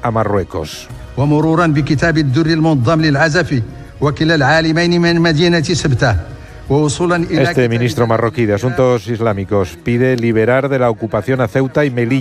a Marruecos. Este ministro marroquí de Asuntos Islámicos pide liberar de la ocupación a Ceuta y Melilla.